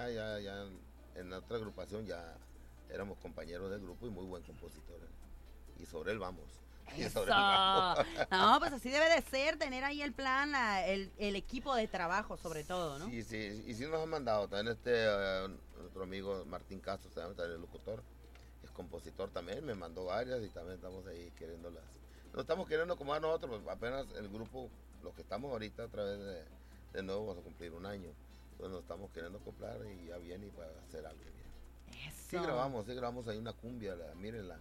ya en otra agrupación ya éramos compañeros del grupo y muy buen compositor. Y sobre él vamos. Y Eso. sobre él vamos. No, pues así debe de ser, tener ahí el plan, el equipo de trabajo sobre todo, ¿no? Sí, y sí nos han mandado. También nuestro amigo Martín Castro, también el locutor, es compositor también, me mandó varias y también estamos ahí queriéndolas. No estamos queriendo como a nosotros, pues, apenas el grupo, los que estamos ahorita a través de nuevo vamos a cumplir un año. Entonces nos estamos queriendo acoplar y ya viene y para hacer algo bien. Eso. Sí grabamos ahí una cumbia, mírenla.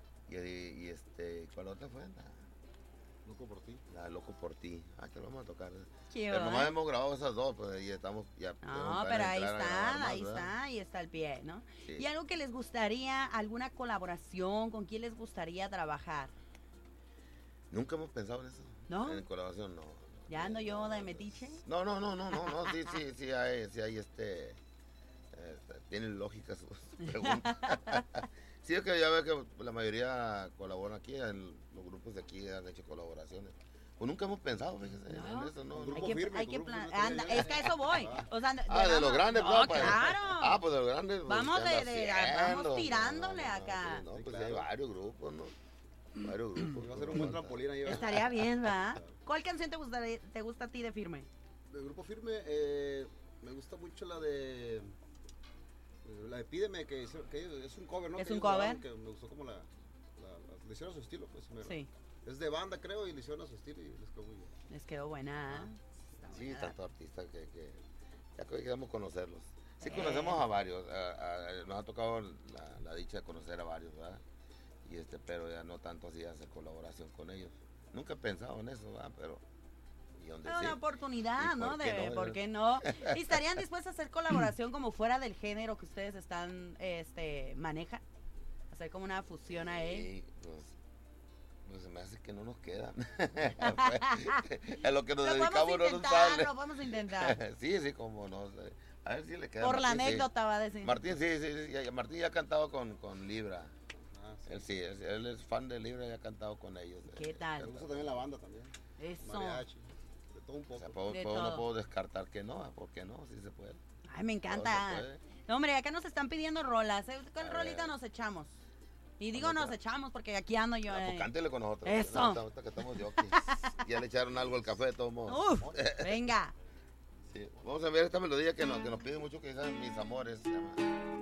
Y ¿cuál otra fue? Loco por ti. La Loco por ti. Que lo vamos a tocar. Qué Pero nomás bueno. hemos grabado esas dos, pues ahí estamos ya. No, pero ahí está, ahí está el pie, ¿no? Sí. ¿Y algo que les gustaría, alguna colaboración, con quién les gustaría trabajar? Nunca hemos pensado en eso. ¿No? En colaboración, no. ¿Ya ando yo de metiche? No, sí hay tienen lógica sus preguntas. Sí, es que ya ve que la mayoría colaboran aquí, los grupos de aquí han hecho colaboraciones. Pues nunca hemos pensado, fíjese, en eso, ¿no? Grupo Hay que, firme, hay que grupo firme anda, también. es que a eso voy. O sea, de los grandes, no, pues, claro. pues de los grandes. Pues, Vamos ¿qué anda vamos haciendo? tirándole acá. Sí, no, Sí, pues claro. hay varios grupos, ¿no? Varios grupos. Va a ser un buen trampolín ahí. ¿verdad? Estaría bien, ¿verdad? ¿Cuál canción te gusta a ti de Firme? De Grupo Firme, me gusta mucho la de Pídeme, que es un cover, ¿no? ¿Es Que un ellos cover? grabaron, que me gustó como le hicieron a su estilo, pues. Sí, Es de banda, creo, y le hicieron a su estilo y les quedó muy bien. les quedó buena. ¿eh? Está Sí, buena. tanto artistas que ya queremos conocerlos. Sí, conocemos a varios. Nos ha tocado la dicha de conocer a varios, ¿verdad? Pero ya no tanto así hacer colaboración con ellos. Nunca he pensado en eso, ¿verdad? Pero y donde Es sí. una oportunidad, ¿Y ¿no? ¿Por qué no? ¿Y estarían dispuestos a hacer colaboración como fuera del género que ustedes manejan? Hacer como una fusión ahí. Sí, pues se me hace que no nos quedan. A lo que nos Lo dedicamos podemos no nos intentar, sale. lo podemos intentar. Sí, como no sé. A ver si le queda. Por la Martín, sí. anécdota va a decir. Martín, sí. Martín ya ha cantado con Libra. Sí. Él es fan de Libra y ha cantado con ellos. ¿Qué tal? Me gusta también la banda también. Eso. Mariachi, de todo un O poco. sea, De no todo. puedo descartar que no, ¿por qué no? Sí se puede. Ay, me Todo encanta. se puede. No, hombre, acá nos están pidiendo rolas. ¿Cuál A rolita ver. nos echamos? Y digo Vamos nos a- echamos porque aquí ando yo. Pues cántele con nosotros. Eso. Ahorita que estamos yo aquí. Ya le echaron algo al café de todos modos. Uf, venga. Sí. Vamos a ver esta melodía que nos pide mucho, que es Mis Amores. Se llama.